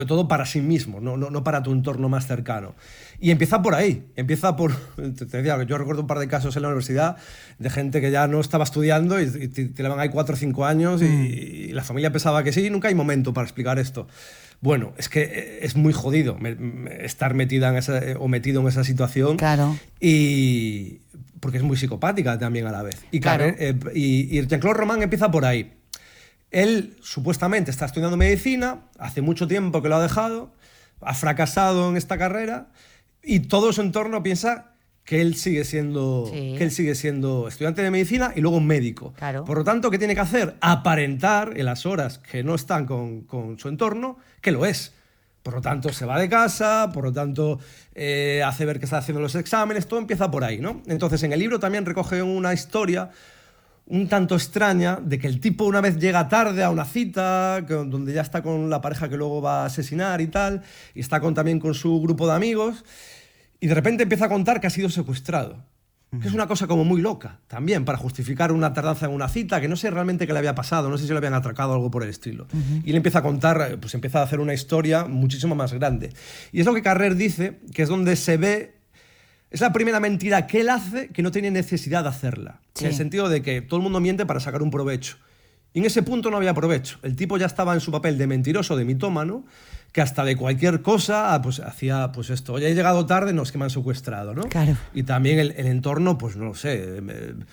todo para sí mismo, no para tu entorno más cercano. Y empieza por ahí, empieza por... Te decía, yo recuerdo un par de casos en la universidad de gente que ya no estaba estudiando y tiraban ahí 4 o 5 años y la familia pensaba que sí, nunca hay momento para explicar esto. Bueno, es que es muy jodido estar metida en esa, o metido en esa situación. Claro. Y porque es muy psicopática también a la vez. Y, claro. y Jean-Claude Roman empieza por ahí. Él supuestamente está estudiando medicina, hace mucho tiempo que lo ha dejado, ha fracasado en esta carrera y todo su entorno piensa que él sigue siendo, estudiante de medicina y luego médico. Claro. Por lo tanto, ¿qué tiene que hacer? Aparentar en las horas que no están con su entorno que lo es. Por lo tanto, se va de casa, por lo tanto, hace ver que está haciendo los exámenes, todo empieza por ahí, ¿no? Entonces, en el libro también recoge una historia un tanto extraña de que el tipo una vez llega tarde a una cita donde ya está con la pareja que luego va a asesinar y tal, y está también con su grupo de amigos, y de repente empieza a contar que ha sido secuestrado. Que es una cosa como muy loca también para justificar una tardanza en una cita, que no sé realmente qué le había pasado, no sé si le habían atracado o algo por el estilo. Y él empieza a contar, pues empieza a hacer una historia muchísimo más grande. Y es lo que Carrer dice, que es donde se ve... Es la primera mentira que él hace que no tiene necesidad de hacerla. Sí. En el sentido de que todo el mundo miente para sacar un provecho. Y en ese punto no había provecho. El tipo ya estaba en su papel de mentiroso, de mitómano, que hasta de cualquier cosa pues hacía pues esto. Oye, he llegado tarde, no, es que me han secuestrado, ¿no? Claro. Y también el entorno, pues no lo sé...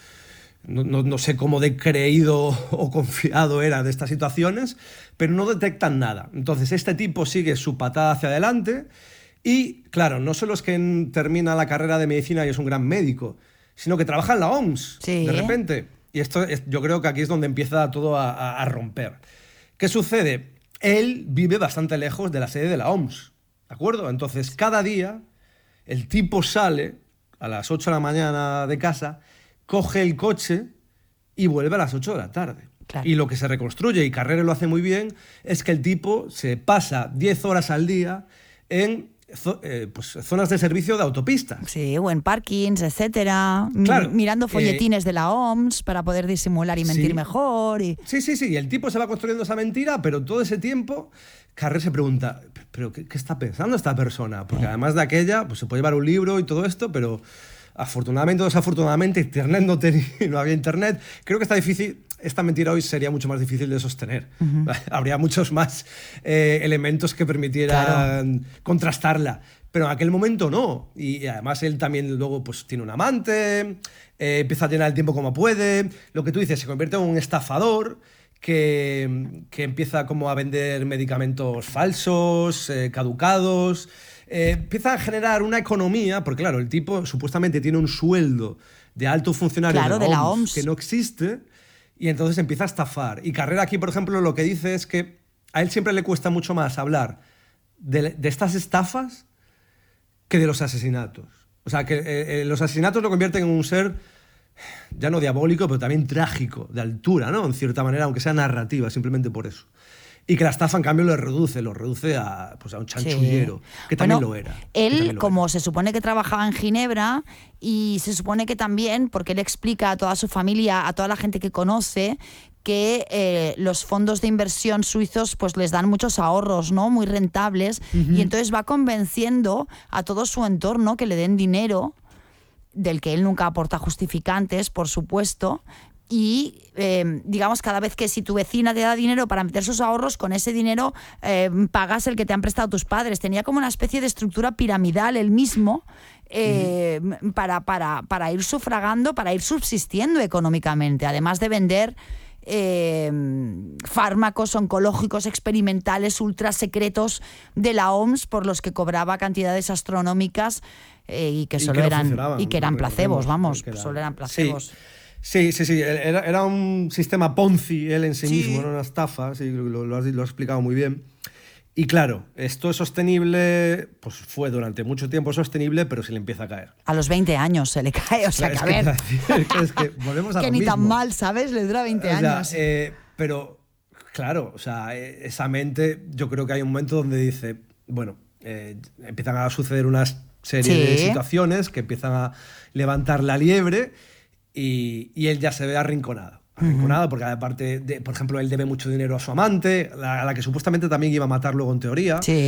No sé cómo de creído o confiado era de estas situaciones, pero no detectan nada. Entonces este tipo sigue su patada hacia adelante. Y, claro, no solo es que termina la carrera de medicina y es un gran médico, sino que trabaja en la OMS, sí, de repente. Y esto yo creo que aquí es donde empieza todo a romper. ¿Qué sucede? Él vive bastante lejos de la sede de la OMS, ¿de acuerdo? Entonces, cada día, el tipo sale a las 8 de la mañana de casa, coge el coche y vuelve a las 8 de la tarde. Claro. Y lo que se reconstruye, y Carrera lo hace muy bien, es que el tipo se pasa 10 horas al día en... pues, zonas de servicio de autopistas. Sí, o en parkings, etcétera. Claro, mirando folletines de la OMS para poder disimular y mentir mejor. Y... Sí, y el tipo se va construyendo esa mentira, pero todo ese tiempo Carrer se pregunta, ¿pero qué está pensando esta persona? Porque además de aquella, pues se puede llevar un libro y todo esto, pero afortunadamente o desafortunadamente Internet no había Internet. Creo que está difícil... Esta mentira hoy sería mucho más difícil de sostener. Habría muchos más elementos que permitieran contrastarla. Pero en aquel momento no. Y además él también luego pues, tiene un amante, empieza a llenar el tiempo como puede. Lo que tú dices, se convierte en un estafador que empieza como a vender medicamentos falsos, caducados. Empieza a generar una economía, porque claro, el tipo supuestamente tiene un sueldo de alto funcionario de la OMS que no existe. Y entonces empieza a estafar. Y Carrera aquí, por ejemplo, lo que dice es que a él siempre le cuesta mucho más hablar de estas estafas que de los asesinatos. O sea, que los asesinatos lo convierten en un ser, ya no diabólico, pero también trágico, de altura, ¿no? En cierta manera, aunque sea narrativa, simplemente por eso. Y que la estafa, en cambio, lo reduce a un chanchullero, que también lo era. Él, como se supone que trabajaba en Ginebra, y se supone que también, porque él explica a toda su familia, a toda la gente que conoce, que los fondos de inversión suizos pues les dan muchos ahorros, ¿no? Muy rentables, y entonces va convenciendo a todo su entorno que le den dinero, del que él nunca aporta justificantes, por supuesto. Y, digamos, cada vez que si tu vecina te da dinero para meter sus ahorros, con ese dinero pagas el que te han prestado tus padres. Tenía como una especie de estructura piramidal él mismo para ir sufragando, para ir subsistiendo económicamente, además de vender fármacos oncológicos experimentales ultra secretos de la OMS por los que cobraba cantidades astronómicas y que solo eran placebos, solo eran placebos. Sí, era un sistema Ponzi él en sí mismo, no una estafa, sí, lo has explicado muy bien. Y claro, esto es sostenible, pues fue durante mucho tiempo sostenible, pero se le empieza a caer. A los 20 años se le cae, o sea, que a ver... Es que volvemos a que lo ni mismo. tan mal, ¿sabes? Le dura 20 años. Pero, claro, o sea, esa mente, yo creo que hay un momento donde dice, bueno, empiezan a suceder una serie de situaciones que empiezan a levantar la liebre y él ya se ve arrinconado. arrinconada, porque aparte, por ejemplo, él debe mucho dinero a su amante, a la que supuestamente también iba a matar luego en teoría. Sí.